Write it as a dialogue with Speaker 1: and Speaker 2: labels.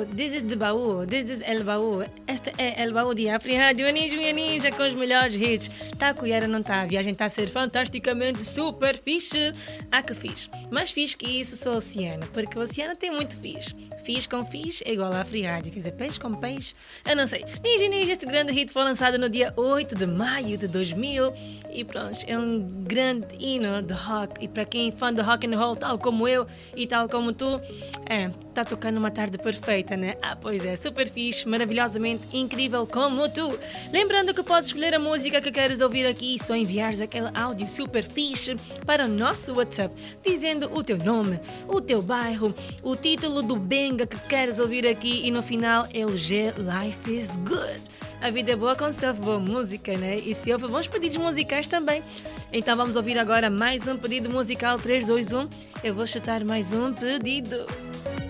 Speaker 1: this is the baú, this is El Baú. Este é El Baú de Rádio Anis e Ninja com os melhores hits. Tá a colher ou não tá? A viagem está a ser fantasticamente super fixe. Ah, que fixe. Mais fixe que isso sou a Oceana, porque a Oceana tem muito fixe. Fixe com fixe é igual a Rádio, quer dizer, peixe com peixe. Eu não sei. Ninja e Ninja, este grande hit foi lançado no dia 8 de maio de 2000 e pronto, é um grande hino de rock. E para quem é fã de rock and roll, tal como eu e tal como tu, tá tocando uma tarde perfeita, né? Ah, pois é, super fixe, maravilhosamente incrível como tu. Lembrando que podes escolher a música que queres ouvir aqui e só enviares aquele áudio super fixe para o nosso WhatsApp, dizendo o teu nome, o teu bairro, o título do benga que queres ouvir aqui e no final LG Life is Good. A vida é boa quando se ouve boa música, né? E se ouve bons pedidos musicais também. Então vamos ouvir agora mais um pedido musical. 3, 2, 1. Eu vou chutar mais um pedido.